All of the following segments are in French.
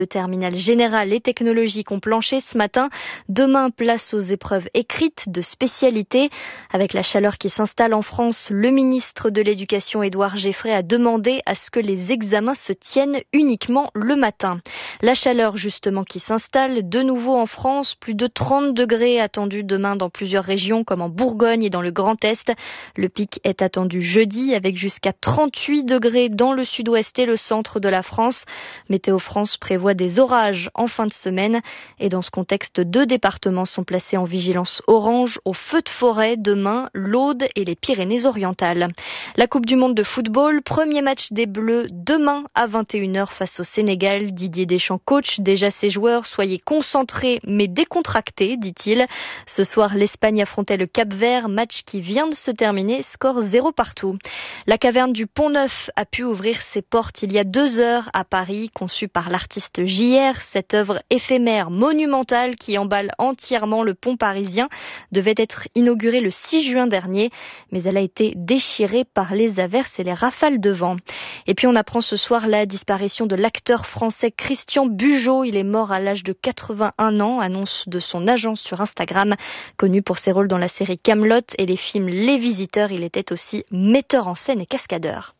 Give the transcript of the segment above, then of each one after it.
Le terminal général et technologique ont planché ce matin. Demain, place aux épreuves écrites de spécialité. Avec la chaleur qui s'installe en France, le ministre de l'Éducation, Édouard Geffray, a demandé à ce que les examens se tiennent uniquement le matin. La chaleur, justement, qui s'installe de nouveau en France. Plus de 30 degrés attendus demain dans plusieurs régions, comme en Bourgogne et dans le Grand Est. Le pic est attendu jeudi, avec jusqu'à 38 degrés dans le sud-ouest et le centre de la France. Météo France prévoit des orages en fin de semaine. Et dans ce contexte, 2 départements sont placés en vigilance orange au feu de forêt demain, l'Aude et les Pyrénées-Orientales. La Coupe du Monde de football, premier match des Bleus demain à 21h face au Sénégal. Didier Deschamps coach déjà ses joueurs. Soyez concentrés mais décontractés, dit-il. Ce soir, l'Espagne affrontait le Cap-Vert, match qui vient de se terminer, score 0 partout. La caverne du Pont-Neuf a pu ouvrir ses portes il y a 2 heures à Paris, conçue par l'artiste JR. Cette œuvre éphémère monumentale qui emballe entièrement le pont parisien devait être inaugurée le 6 juin dernier, mais elle a été déchirée par les averses et les rafales de vent. Et puis on apprend ce soir la disparition de l'acteur français Christian Bugeaud. Il est mort à l'âge de 81 ans, annonce de son agent sur Instagram. Connu pour ses rôles dans la série Kaamelott et les films Les Visiteurs, il était aussi metteur en scène et cascadeur.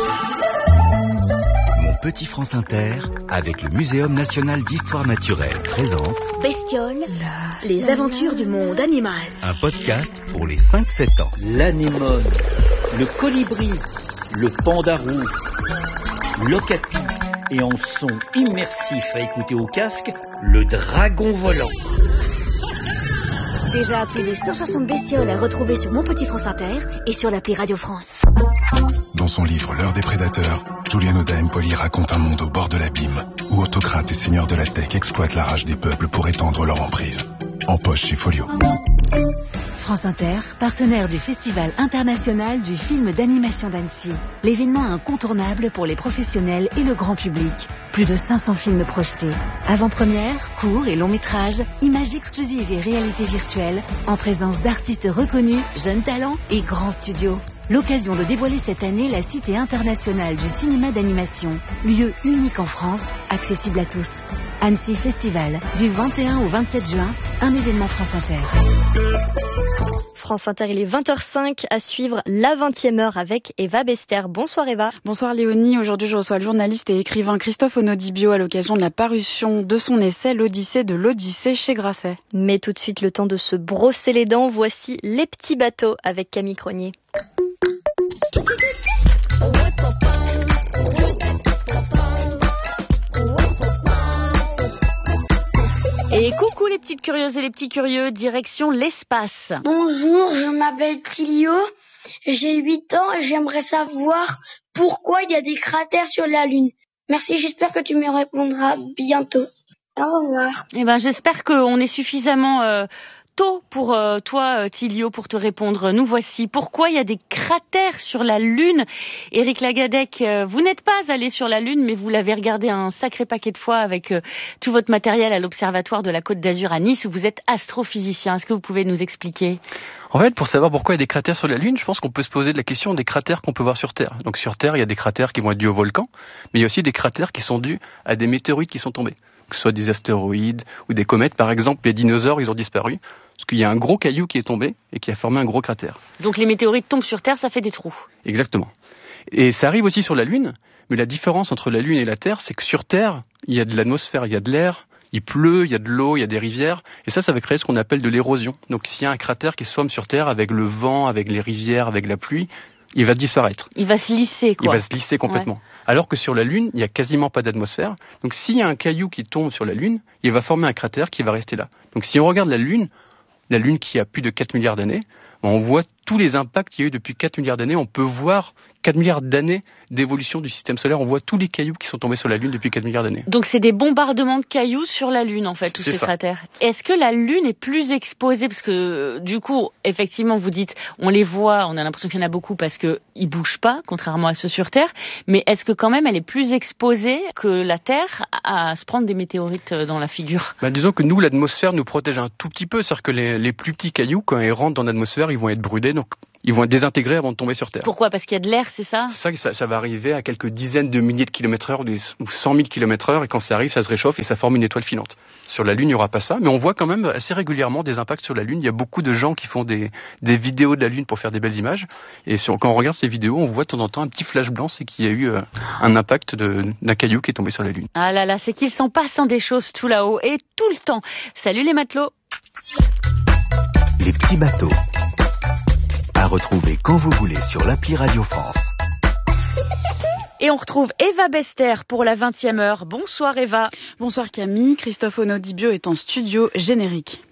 Mon petit France Inter, avec le Muséum national d'histoire naturelle, présente Bestioles, les aventures du monde animal. un podcast pour les 5-7 ans. L'anémone, le colibri, le pandarou, l'okapi et en son immersif à écouter au casque, le dragon volant. Déjà plus de 160 bestioles à retrouver sur Mon Petit France Inter et sur l'appli Radio France. Dans son livre L'heure des prédateurs, Julian Oda Empoli raconte un monde au bord de l'abîme, où autocrates et seigneurs de la tech exploitent la rage des peuples pour étendre leur emprise. En poche chez Folio. France Inter, partenaire du Festival international du film d'animation d'Annecy. L'événement incontournable pour les professionnels et le grand public. Plus de 500 films projetés. Avant-première, courts et longs métrages, images exclusives et réalité virtuelle, en présence d'artistes reconnus, jeunes talents et grands studios. L'occasion de dévoiler cette année la Cité internationale du cinéma d'animation, lieu unique en France, accessible à tous. Annecy Festival, du 21 au 27 juin, un événement France Inter. France Inter, il est 20h05, à suivre la 20e heure avec Eva Bester. Bonsoir Eva. Bonsoir Léonie, aujourd'hui je reçois le journaliste et écrivain Christophe Onodibio à l'occasion de la parution de son essai L'Odyssée de l'Odyssée chez Grasset. Mais tout de suite, le temps de se brosser les dents, voici Les Petits Bateaux avec Camille Cronier. Et coucou les petites curieuses et les petits curieux, direction l'espace. Bonjour, je m'appelle Tilio, j'ai 8 ans et j'aimerais savoir pourquoi il y a des cratères sur la Lune. Merci, j'espère que tu me répondras bientôt. Au revoir. Eh ben, j'espère qu'on est suffisamment tôt pour toi, Tilio, pour te répondre. Nous voici. Pourquoi il y a des cratères sur la Lune? Éric Lagadec, vous n'êtes pas allé sur la Lune, mais vous l'avez regardé un sacré paquet de fois avec tout votre matériel à l'Observatoire de la Côte d'Azur à Nice, où vous êtes astrophysicien. Est-ce que vous pouvez nous expliquer? En fait, pour savoir pourquoi il y a des cratères sur la Lune, je pense qu'on peut se poser la question des cratères qu'on peut voir sur Terre. Donc sur Terre, il y a des cratères qui vont être dus au volcan, mais il y a aussi des cratères qui sont dus à des météorites qui sont tombés. Que ce soit des astéroïdes ou des comètes. Par exemple, les dinosaures, ils ont disparu parce qu'il y a un gros caillou qui est tombé et qui a formé un gros cratère. Donc les météorites tombent sur Terre, ça fait des trous. Exactement. Et ça arrive aussi sur la Lune, mais la différence entre la Lune et la Terre, c'est que sur Terre, il y a de l'atmosphère, il y a de l'air, il pleut, il y a de l'eau, il y a des rivières, et ça va créer ce qu'on appelle de l'érosion. Donc s'il y a un cratère qui se forme sur Terre avec le vent, avec les rivières, avec la pluie, il va disparaître. Il va se lisser, quoi. Il va se lisser complètement. Ouais. Alors que sur la Lune, il n'y a quasiment pas d'atmosphère. Donc s'il y a un caillou qui tombe sur la Lune, il va former un cratère qui va rester là. Donc si on regarde la Lune qui a plus de 4 milliards d'années, on voit tous les impacts qu'il y a eu depuis 4 milliards d'années. On peut voir 4 milliards d'années d'évolution du système solaire. On voit tous les cailloux qui sont tombés sur la Lune depuis 4 milliards d'années. Donc c'est des bombardements de cailloux sur la Lune, en fait, tous ces cratères. Est-ce que la Lune est plus exposée? Parce que, du coup, effectivement, vous dites, on les voit, on a l'impression qu'il y en a beaucoup parce qu'ils ne bougent pas, contrairement à ceux sur Terre. Mais est-ce que quand même elle est plus exposée que la Terre à se prendre des météorites dans la figure? Disons que nous, l'atmosphère nous protège un tout petit peu. C'est-à-dire que les plus petits cailloux, quand ils rentrent dans l'atmosphère, ils vont être brûlés. Donc ils vont être désintégrés avant de tomber sur Terre. Pourquoi? Parce qu'il y a de l'air, c'est ça? C'est ça que ça va arriver à quelques dizaines de milliers de kilomètres heure ou 100 000 kilomètres heure, et quand ça arrive, ça se réchauffe et ça forme une étoile filante. Sur la Lune, il n'y aura pas ça, mais on voit quand même assez régulièrement des impacts sur la Lune. Il y a beaucoup de gens qui font des vidéos de la Lune pour faire des belles images, et quand on regarde ces vidéos, on voit de temps en temps un petit flash blanc, c'est qu'il y a eu un impact d'un caillou qui est tombé sur la Lune. Ah là là, c'est qu'il s'en passe des choses tout là-haut, et tout le temps. Salut les matelots! Les petits bateaux. À retrouver quand vous voulez sur l'appli Radio France. Et on retrouve Eva Bester pour la 20e heure. Bonsoir Eva. Bonsoir Camille, Christophe Onodibio est en studio générique.